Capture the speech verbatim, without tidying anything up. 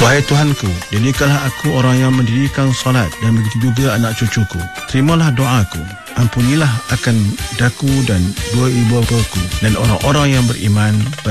Wahai Tuhanku, jadikanlah aku orang yang mendirikan solat dan begitu juga anak cucuku. Terimalah doaku. Ampunilah akan daku dan dua ibu bapaku dan orang-orang yang beriman